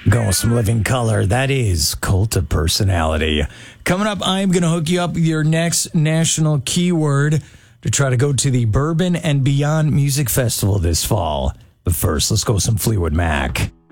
Going with some Living Color. That is Cult of Personality. Coming up, I'm going to hook you up with your next national keyword to try to go to the Bourbon and Beyond Music Festival this fall. But first, let's go with some Fleetwood Mac.